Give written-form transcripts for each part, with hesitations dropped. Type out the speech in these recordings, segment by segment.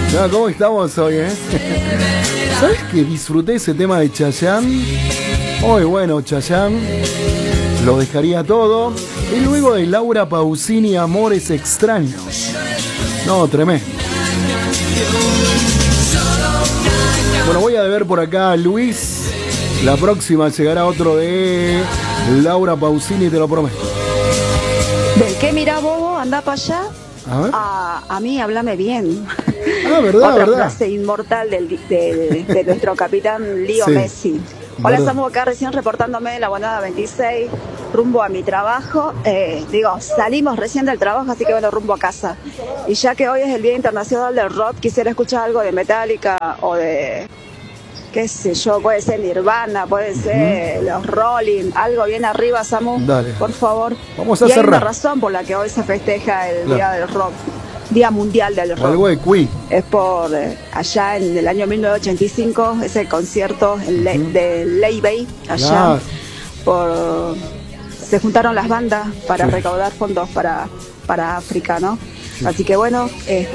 No, ¿cómo estamos hoy, ¿Sabes que disfruté ese tema de Chayanne? Muy bueno, Chayanne. Lo dejaría todo. Y luego de Laura Pausini, Amores Extraños. No, tremendo. Bueno, voy a deber por acá a Luis. La próxima llegará otro de Laura Pausini, te lo prometo. ¿Del qué mirá, bobo? Anda para allá. A ver. A mí, háblame bien. Ah, verdad, Otra verdad. frase inmortal de nuestro capitán Leo Sí. Messi. Hola, Verdad. estamos acá recién reportándome de la Guanada 26, rumbo a mi trabajo. Salimos recién del trabajo, así que bueno, rumbo a casa. Y ya que hoy es el Día Internacional del Rock, quisiera escuchar algo de Metallica o de, qué sé yo, puede ser Nirvana, puede ser los Rolling, algo bien arriba, Samu, Dale. por favor. Vamos a y hay cerrar. una razón por la que hoy se festeja el Claro. Día del Rock, Día Mundial del Rock. Algo de Queen. Es por allá en el año 1985, ese concierto de Ley Bay, allá Claro. se juntaron las bandas para Sí. recaudar fondos para África, ¿no? Así que bueno,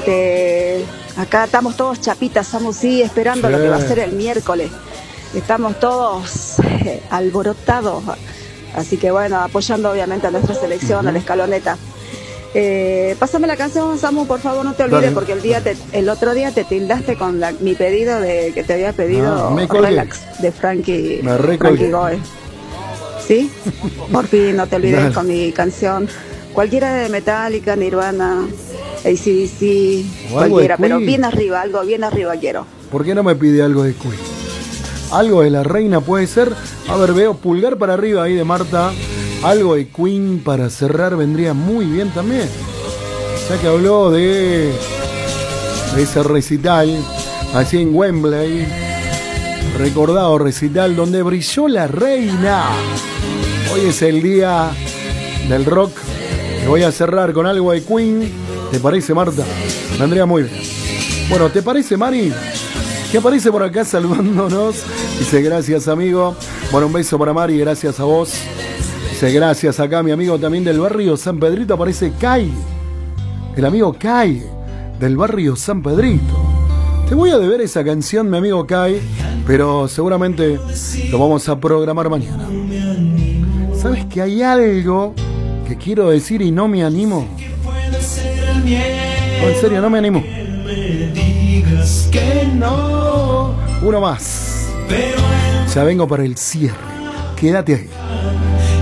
acá estamos todos chapitas, estamos esperando Sí. lo que va a ser el miércoles. Estamos todos alborotados, así que bueno, apoyando obviamente a nuestra selección, a la escaloneta. Pásame la canción, Samu, por favor, no te olvides. Dale. Porque el otro día te tildaste con mi pedido que te había pedido Me colgué. Relax de Frankie recolgué. Goe. ¿Sí? Por fin, no te olvides Dale. con mi canción. Cualquiera de Metallica, Nirvana, AC/DC, O algo cualquiera, de pero Queen. bien arriba quiero. ¿Por qué no me pide algo de Queen? Algo de la reina puede ser. A ver, veo pulgar para arriba ahí de Marta. Algo de Queen para cerrar vendría muy bien también. Ya que habló de ese recital allí en Wembley. Recordado recital donde brilló la reina. Hoy es el día del rock. Te voy a cerrar con algo de Queen. ¿Te parece, Marta? Vendría muy bien. Bueno, ¿te parece, Mari? Que aparece por acá saludándonos. Dice gracias, amigo. Bueno, un beso para Mari, gracias a vos. Dice gracias acá, mi amigo también del barrio San Pedrito. Aparece Kai, el amigo Kai del barrio San Pedrito. Te voy a deber esa canción, mi amigo Kai, pero seguramente lo vamos a programar mañana. ¿Sabes que hay algo que quiero decir y no me animo? No, en serio, no me animo. Uno más. Ya vengo para el cierre. Quédate ahí.